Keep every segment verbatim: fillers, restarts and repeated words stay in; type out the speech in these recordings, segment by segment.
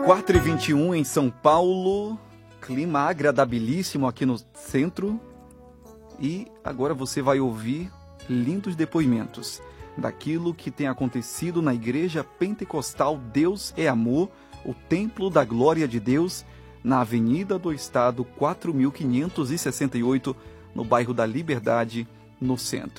quatro e vinte e um em São Paulo, clima agradabilíssimo aqui no centro. E agora você vai ouvir lindos depoimentos daquilo que tem acontecido na Igreja Pentecostal Deus é Amor, o Templo da Glória de Deus, na Avenida do Estado quatro mil quinhentos e sessenta e oito, no bairro da Liberdade, no centro.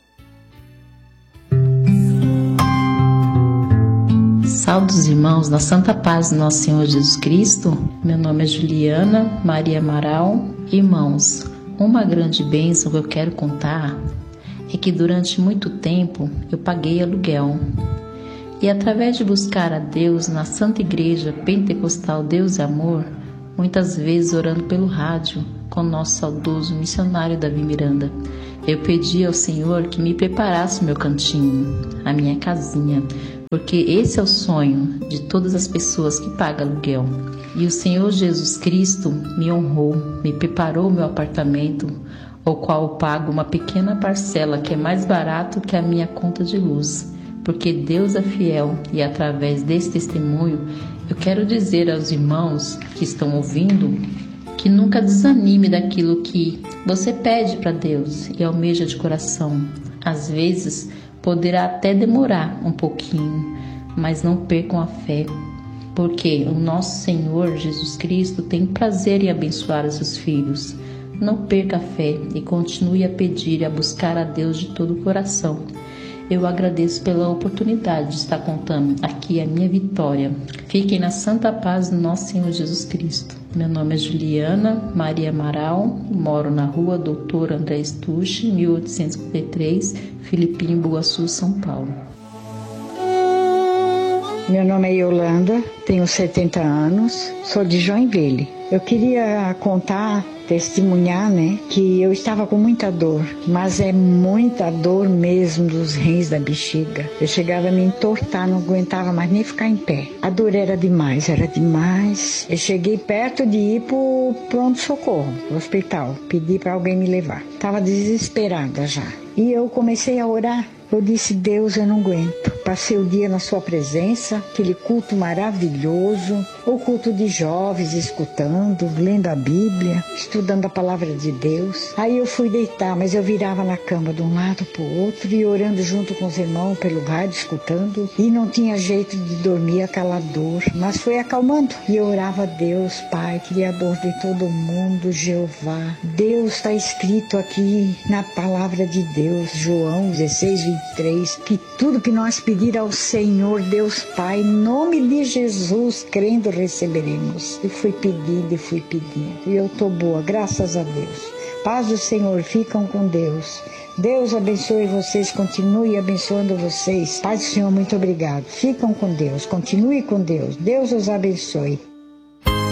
Saudos irmãos, na santa paz do nosso Senhor Jesus Cristo. Meu nome é Juliana Maria Amaral. Irmãos, uma grande bênção que eu quero contar é que durante muito tempo eu paguei aluguel. E através de buscar a Deus na Santa Igreja Pentecostal Deus é Amor, muitas vezes orando pelo rádio com o nosso saudoso missionário Davi Miranda, eu pedi ao Senhor que me preparasse o meu cantinho, a minha casinha, porque esse é o sonho de todas as pessoas que pagam aluguel. E o Senhor Jesus Cristo me honrou, me preparou o meu apartamento, ao qual eu pago uma pequena parcela que é mais barato que a minha conta de luz. Porque Deus é fiel e através desse testemunho eu quero dizer aos irmãos que estão ouvindo que nunca desanime daquilo que você pede para Deus e almeja de coração. Às vezes poderá até demorar um pouquinho, mas não percam a fé, porque o nosso Senhor Jesus Cristo tem prazer em abençoar os seus filhos. Não perca a fé e continue a pedir e a buscar a Deus de todo o coração. Eu agradeço pela oportunidade de estar contando aqui a minha vitória. Fiquem na santa paz do nosso Senhor Jesus Cristo. Meu nome é Juliana Maria Amaral, moro na rua Doutor André Stucci, mil oitocentos e cinquenta e três, Filipinho, Buaçu, São Paulo. Meu nome é Yolanda, tenho setenta anos, sou de Joinville. Eu queria contar, testemunhar, né, que eu estava com muita dor, mas é muita dor mesmo dos rins da bexiga. Eu chegava a me entortar, não aguentava mais nem ficar em pé. A dor era demais, era demais. Eu cheguei perto de ir pro pronto-socorro, pro hospital, pedi para alguém me levar. Estava desesperada já. E eu comecei a orar. Eu disse, Deus, eu não aguento. Passei o dia na sua presença, aquele culto maravilhoso, o culto de jovens escutando, lendo a Bíblia, estudando a palavra de Deus. Aí eu fui deitar, mas eu virava na cama de um lado para o outro e orando junto com os irmãos pelo rádio, escutando. E não tinha jeito de dormir aquela dor, mas foi acalmando. E eu orava a Deus, Pai, Criador de todo mundo, Jeová. Deus está escrito aqui na palavra de Deus, João dezesseis, vinte e três, que tudo que nós pedir ao Senhor, Deus Pai, em nome de Jesus, crendo, receberemos. E fui pedindo, e fui pedindo. E eu estou boa, graças a Deus. Paz do Senhor, ficam com Deus. Deus abençoe vocês, continue abençoando vocês. Paz do Senhor, muito obrigado. Ficam com Deus, continue com Deus. Deus os abençoe.